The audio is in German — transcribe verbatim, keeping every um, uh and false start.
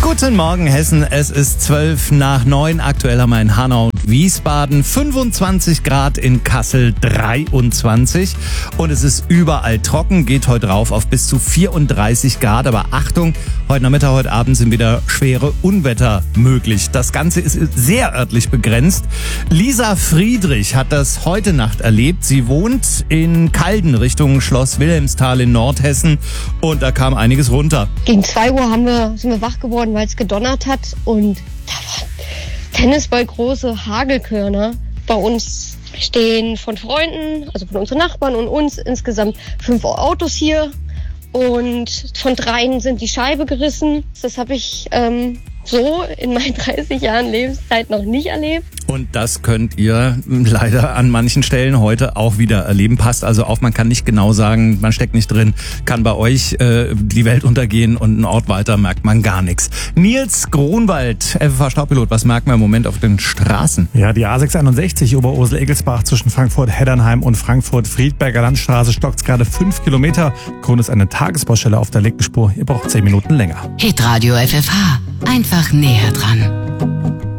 Guten Morgen Hessen, es ist zwölf nach neun, aktuell haben wir in Hanau und Wiesbaden fünfundzwanzig Grad, in Kassel dreiundzwanzig und es ist überall trocken, geht heute rauf auf bis zu vierunddreißig Grad, aber Achtung, heute Nachmittag, heute Abend sind wieder schwere Unwetter möglich. Das Ganze ist sehr örtlich begrenzt. Lisa Friedrich hat das heute Nacht erlebt. Sie wohnt in Calden Richtung Schloss Wilhelmsthal in Nordhessen und da kam einiges runter. Gegen zwei Uhr haben wir, sind wir wach geworden, weil es gedonnert hat und da waren Tennisballgroße Hagelkörner. Bei uns stehen von Freunden, also von unseren Nachbarn und uns insgesamt fünf Autos hier und von dreien sind die Scheibe gerissen. Das habe ich ähm, so in meinen dreißig Jahren Lebenszeit noch nicht erlebt. Und das könnt ihr leider an manchen Stellen heute auch wieder erleben. Passt also auf, man kann nicht genau sagen, man steckt nicht drin, kann bei euch äh, die Welt untergehen und einen Ort weiter merkt man gar nichts. Nils Grunwald, F F H-Staubpilot, was merkt man im Moment auf den Straßen? Ja, die A sechshunderteinundsechzig Oberursel-Egelsbach zwischen Frankfurt-Heddernheim und Frankfurt-Friedberger Landstraße stockt gerade fünf Kilometer. Grund ist eine Tagesbaustelle auf der linken Spur. Ihr braucht zehn Minuten länger. Hitradio F F H. Einfach näher dran.